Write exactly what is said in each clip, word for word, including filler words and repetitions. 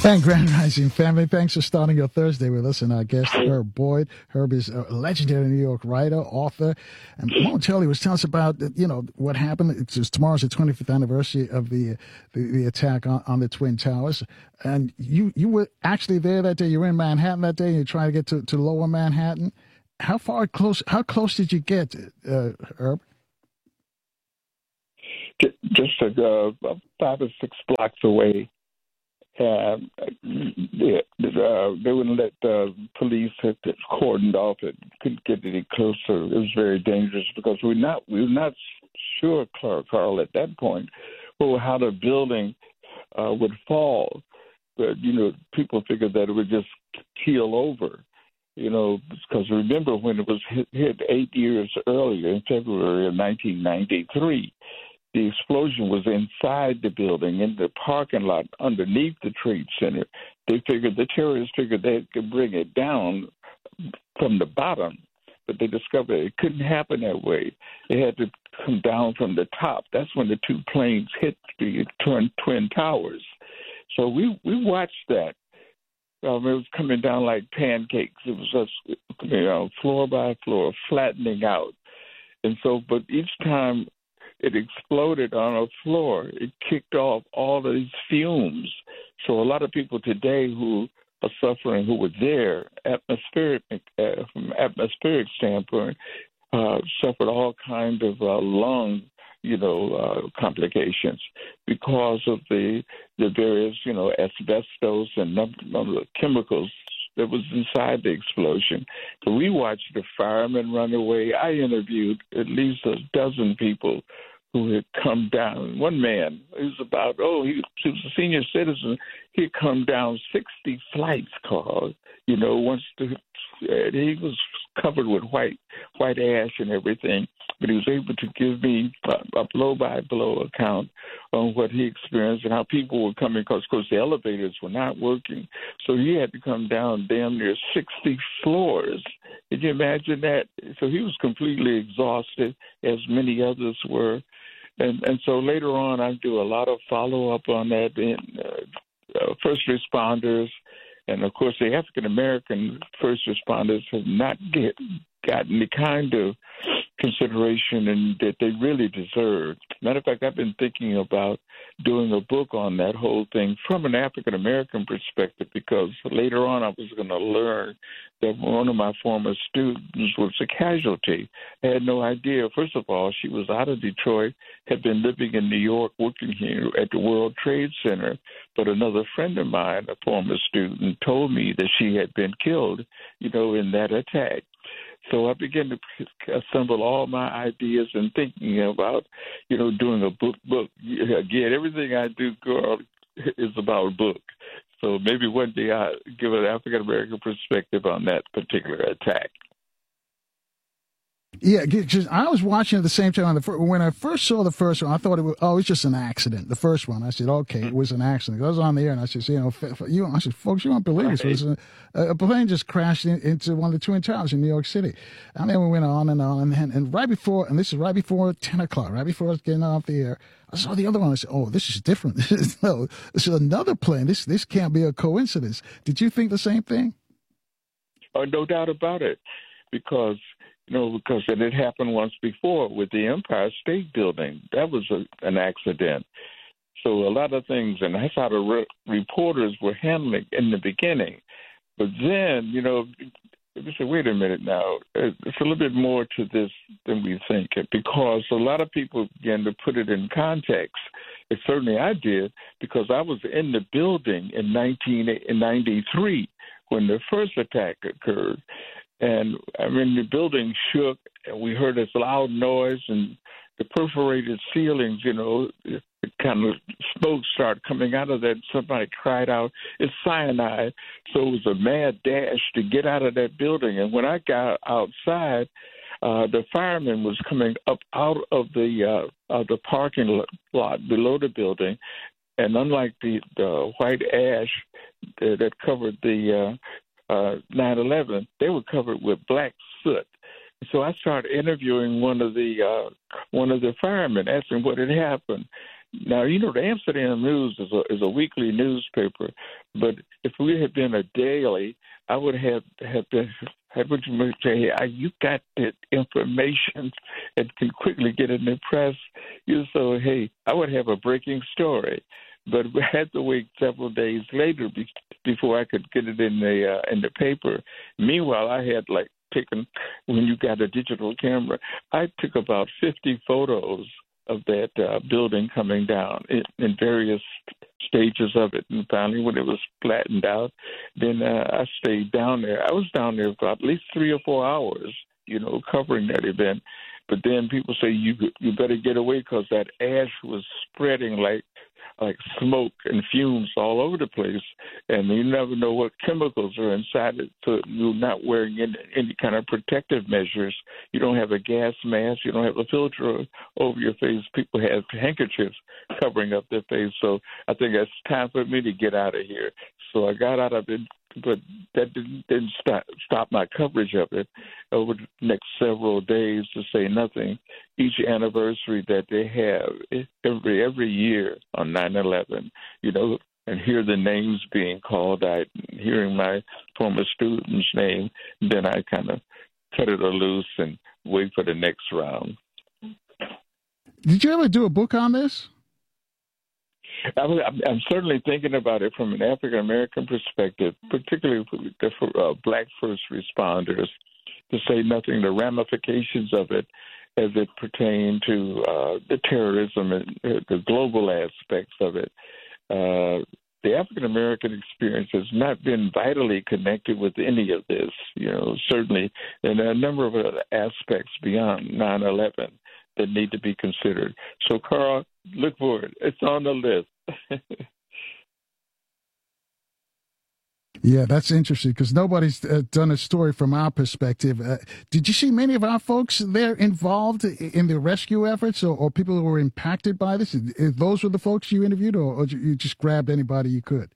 And Grand Rising family, thanks for starting your Thursday with us and our guest, Herb Boyd. Herb is a legendary New York writer, author, and momentarily was telling us about, you know, what happened. It's just, tomorrow's the twenty-fifth anniversary of the the, the attack on, on the Twin Towers. And you, you were actually there that day. You were in Manhattan that day, and you're trying to get to, to Lower Manhattan. How far close, how close did you get, uh, Herb? Just uh, five or six blocks away. Uh, yeah, uh, they wouldn't let the police have it cordoned off. It couldn't get any closer. It was very dangerous because we're not we were not sure, Carl, at that point, well, how the building uh, would fall. But you know, people figured that it would just keel over. You know, because remember when it was hit, hit eight years earlier in February of nineteen ninety-three. The explosion was inside the building, in the parking lot underneath the Trade Center. They figured, the terrorists figured they could bring it down from the bottom, but they discovered it couldn't happen that way. It had to come down from the top. That's when the two planes hit the twin, twin towers. So we, we watched that. Um, it was coming down like pancakes. It was just, you know, floor by floor, flattening out. And so, but each time it exploded on a floor, it kicked off all of these fumes. So a lot of people today who are suffering, who were there, atmospheric, uh, from atmospheric standpoint, uh, suffered all kind of uh, lung, you know, uh, complications because of the the various, you know, asbestos and other chemicals that was inside the explosion. So we watched the firemen run away. I interviewed at least a dozen people who had come down. One man, he was about, oh, he, he was a senior citizen. He had come down sixty flights, Carl, you know, once the, he was covered with white white ash and everything, but he was able to give me a, a blow-by-blow account on what he experienced and how people were coming, because, of course, the elevators were not working. So he had to come down damn near sixty floors. Can you imagine that? So he was completely exhausted, as many others were. And and so later on, I do a lot of follow-up on that in uh, uh, first responders. And, of course, the African-American first responders have not get, gotten the kind of consideration and that they really deserve. Matter of fact, I've been thinking about doing a book on that whole thing from an African-American perspective, because later on I was going to learn that one of my former students was a casualty. I had no idea. First of all, she was out of Detroit, had been living in New York, working here at the World Trade Center. But another friend of mine, a former student, told me that she had been killed, you know, in that attack. So I began to assemble all my ideas and thinking about, you know, doing a book. Book again, everything I do, girl, is about a book. So maybe one day I'll give an African American perspective on that particular attack. Yeah, just, I was watching at the same time. On the fir- when I first saw the first one, I thought it was, oh, it's just an accident. The first one, I said, okay, it was an accident. I was on the air, and I said, you know, f- f- you, I said, folks, you won't believe this. It was a, a plane just crashed in, into one of the Twin Towers in New York City. And then we went on and on, and, and, and right before, and this is right before ten o'clock, right before I was getting off the air, I saw the other one. I said, oh, this is different. No, this is another plane. This this can't be a coincidence. Did you think the same thing? Oh, no doubt about it, because. You know, because it had happened once before with the Empire State Building. That was a, an accident. So a lot of things, and that's how the re- reporters were handling in the beginning. But then, you know, we said, wait a minute now, it's a little bit more to this than we think, because a lot of people began to put it in context. And certainly I did, because I was in the building in nineteen ninety-three when the first attack occurred. And I mean, the building shook, and we heard this loud noise, and the perforated ceilings, you know, it kind of smoke started coming out of that. Somebody cried out, "It's cyanide!" So it was a mad dash to get out of that building. And when I got outside, uh, the fireman was coming up out of the uh, of the parking lot below the building, and unlike the, the white ash that, that covered the uh, Uh, nine eleven, they were covered with black soot. So I started interviewing one of the uh, one of the firemen, asking what had happened. Now, you know, the Amsterdam News is a, is a weekly newspaper, But if we had been a daily, I would have have been. Have what you say, hey, you got that information and can quickly get it in the press. You so hey, I would have a breaking story, but we had to wait several days later be, before I could get it in the uh, in the paper. Meanwhile, I had like taken when you got a digital camera, I took about fifty photos of that uh, building coming down in, in various stages of it. And finally, when it was flattened out, then uh, I stayed down there. I was down there for at least three or four hours, you know, covering that event. But then people say you you better get away because that ash was spreading like like smoke and fumes all over the place, and you never know what chemicals are inside it. So you're not wearing any, any kind of protective measures. You don't have a gas mask. You don't have a filter over your face. People have handkerchiefs covering up their face. So I think it's time for me to get out of here. So I got out of it, but that didn't, didn't stop, stop my coverage of it over the next several days, to say nothing. Each anniversary that they have every every year on nine eleven, you know, and hear the names being called out, hearing my former student's name, then I kind of cut it loose and wait for the next round. Did you ever do a book on this? I was, I'm certainly thinking about it from an African American perspective, particularly for uh, black first responders, to say nothing the ramifications of it as it pertained to uh, the terrorism and uh, the global aspects of it. Uh, the African American experience has not been vitally connected with any of this, you know, certainly, and a number of other aspects beyond nine eleven that need to be considered. So, Carl, look for it. It's on the list. Yeah, that's interesting because nobody's uh, done a story from our perspective. Uh, did you see many of our folks there involved in the rescue efforts, or, or people who were impacted by this? Those were the folks you interviewed, or, or you just grabbed anybody you could?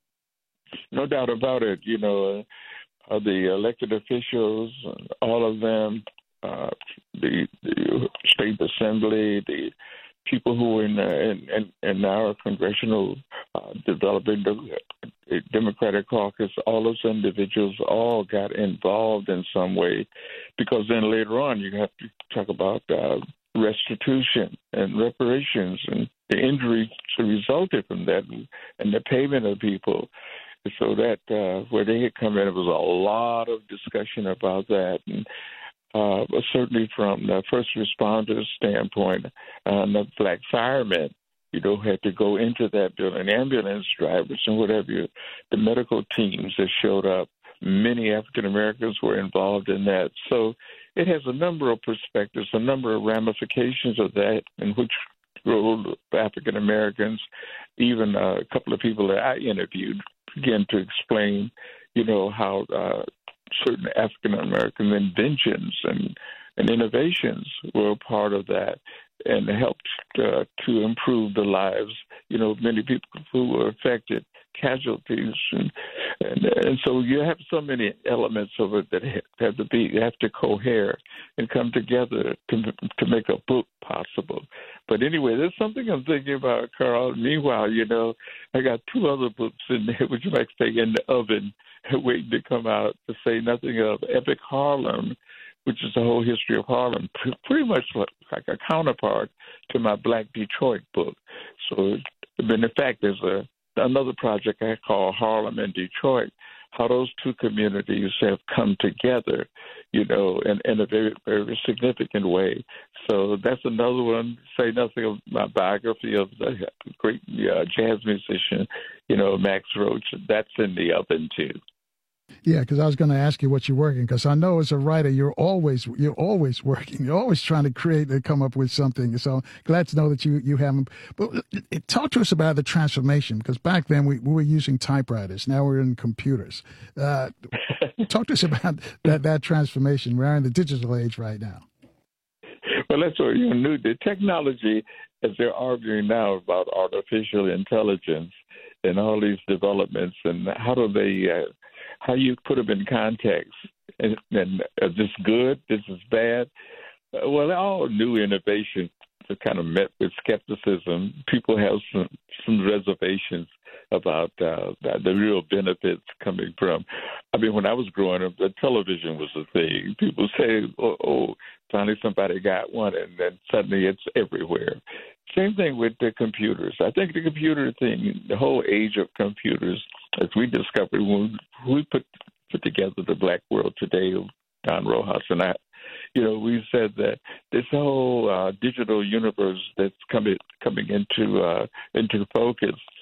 No doubt about it. You know, uh, the elected officials, all of them, uh, the, the state assembly, the people who were in, uh, in, in, in our congressional uh, development, the Democratic caucus, all those individuals all got involved in some way, because then later on you have to talk about uh, restitution and reparations and the injuries that resulted from that and, and the payment of people. So that uh, where they had come in, it was a lot of discussion about that. And, Uh, but certainly from the first responders standpoint, uh, the black firemen, you know, had to go into that building, ambulance drivers and whatever, the medical teams that showed up. Many African Americans were involved in that. So it has a number of perspectives, a number of ramifications of that, in which role African Americans, even uh, a couple of people that I interviewed, began to explain, you know, how uh, certain African American inventions and, and innovations were a part of that and helped uh, to improve the lives, you know, many people who were affected, casualties, and, and and so you have so many elements of it that have to be have to cohere and come together to to make a book possible. But anyway, there's something I'm thinking about, Carl. Meanwhile, you know, I got two other books in there, which you might say in the oven, waiting to come out, to say nothing of Epic Harlem, which is the whole history of Harlem, pretty much like a counterpart to my Black Detroit book. So, but in fact, there's a another project I call Harlem and Detroit, how those two communities have come together, you know, in, in a very, very significant way. So that's another one. Say nothing of my biography of the great uh, jazz musician, you know, Max Roach. That's in the oven, too. Yeah, because I was going to ask you what you're working, because I know as a writer you're always you're always working, you're always trying to create and come up with something. So glad to know that you you haven't. But talk to us about the transformation, because back then we, we were using typewriters, now we're in computers. Uh, talk to us about that that transformation. We're in the digital age right now. Well, that's what you knew. The technology, as they're arguing now about artificial intelligence and all these developments, and how do they. Uh, How you put them in context, and, and is this good? This is bad. Uh, well, all new innovation kind of met with skepticism. People have some, some reservations about uh, the, the real benefits coming from. I mean, when I was growing up, the television was a thing. People say, oh, oh finally somebody got one, and then suddenly it's everywhere. Same thing with the computers. I think the computer thing, the whole age of computers, as we discovered when we put put together the Black World Today, Don Rojas and I, you know, we said that this whole uh, digital universe that's coming coming into uh, into focus